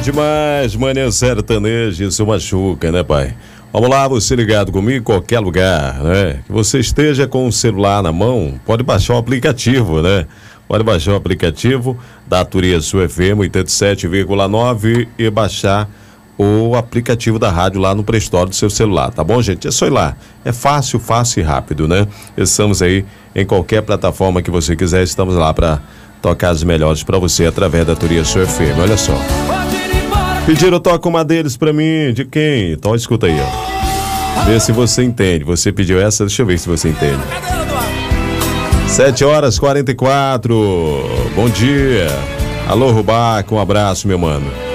demais, Manhã Sertaneja, isso machuca, né, pai? Vamos lá, você ligado comigo em qualquer lugar, né? Que você esteja com o celular na mão, pode baixar o aplicativo, né? Pode baixar o aplicativo da Turiaçu FM 87,9 e baixar o aplicativo da rádio lá no Play Store do seu celular, tá bom, gente? É só ir lá. É fácil, fácil e rápido, né? Estamos aí em qualquer plataforma que você quiser, estamos lá para tocar as melhores para você através da Turiaçu FM. Olha só. Pediram toca uma deles pra mim. De quem? Então escuta aí, ó. Vê se você entende. Você pediu essa, deixa eu ver se você entende. 7h44. Bom dia. Alô, Rubaca, um abraço, meu mano.